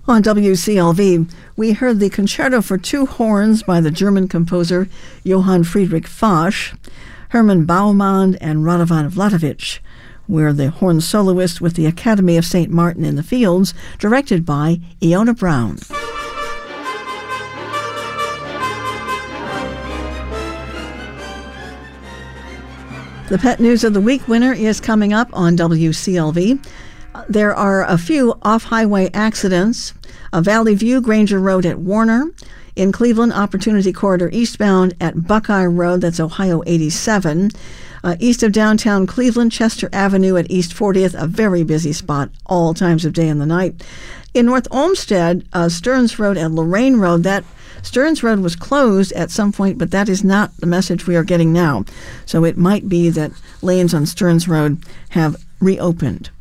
On WCLV, we heard the Concerto for Two Horns by the German composer Johann Friedrich Foch, Hermann Baumann, and Radovan Vladovic. We're the horn soloist with the Academy of St. Martin in the Fields, directed by Iona Brown. The Pet News of the Week winner is coming up on WCLV. There are a few off-highway accidents. Valley View, Granger Road at Warner. In Cleveland, Opportunity Corridor eastbound at Buckeye Road, that's Ohio 87. East of downtown Cleveland, Chester Avenue at East 40th, a very busy spot all times of day and the night. In North Olmsted, Stearns Road and Lorraine Road, that Stearns Road was closed at some point, but that is not the message we are getting now. So it might be that lanes on Stearns Road have reopened.